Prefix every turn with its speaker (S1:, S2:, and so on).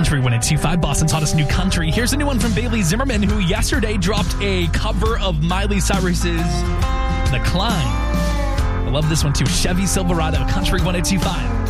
S1: Country 102.5, Boston's hottest new country. Here's a new one from Bailey Zimmerman, who yesterday dropped a cover of Miley Cyrus's The Climb. I love this one too. Chevy Silverado, Country 102.5.